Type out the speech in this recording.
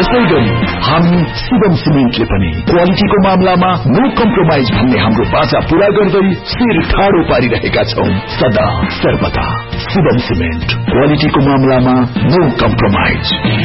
त्यसै गरी हामी शिवम सिमेन्टले पनि क्वालिटीको मामलामा नो कम्प्रोमाइज भन्ने हाम्रो बाचा पूरा गर्दै शिर ठाडो पारिरहेका छौं सदा सर्वदा। शिवम सिमेन्ट क्वालिटीको मामलामा नो कम्प्रोमाइज।